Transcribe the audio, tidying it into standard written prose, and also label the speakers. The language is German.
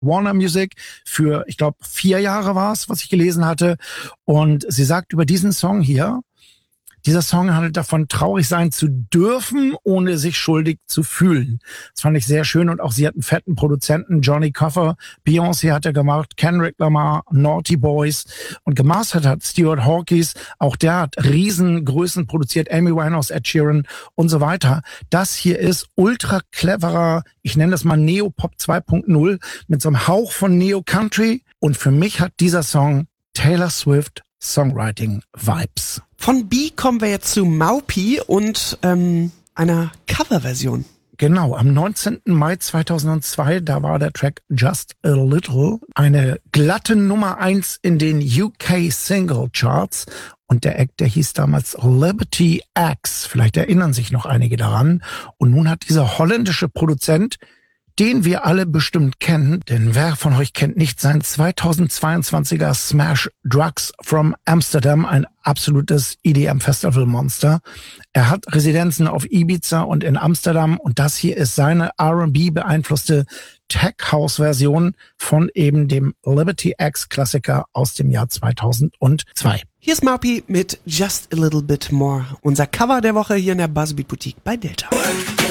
Speaker 1: Warner Music für, ich glaube, 4 Jahre war es, was ich gelesen hatte. Und sie sagt über diesen Song hier, dieser Song handelt davon, traurig sein zu dürfen, ohne sich schuldig zu fühlen. Das fand ich sehr schön. Und auch sie hat einen fetten Produzenten, Johnny Coffer. Beyoncé hat er gemacht, Kendrick Lamar, Naughty Boys. Und gemastert hat Stuart Hawkins. Auch der hat Riesengrößen produziert, Amy Winehouse, Ed Sheeran und so weiter. Das hier ist ultra cleverer, ich nenne das mal Neopop 2.0 mit so einem Hauch von Neo-Country. Und für mich hat dieser Song Taylor Swift Songwriting-Vibes.
Speaker 2: Von B kommen wir jetzt zu Maupi und einer Coverversion.
Speaker 1: Genau, am 19. Mai 2002, da war der Track Just a Little eine glatte Nummer 1 in den UK Single Charts. Und der Act, der hieß damals Liberty X. Vielleicht erinnern sich noch einige daran. Und nun hat dieser holländische Produzent, den wir alle bestimmt kennen, denn wer von euch kennt nicht sein 2022er Smash Drugs from Amsterdam, ein absolutes EDM-Festival-Monster. Er hat Residenzen auf Ibiza und in Amsterdam und das hier ist seine R&B-beeinflusste Tech-House-Version von eben dem Liberty X-Klassiker aus dem Jahr 2002.
Speaker 2: Hier ist Maupi mit Just a Little Bit More, unser Cover der Woche hier in der Buzzbeat Boutique bei Delta.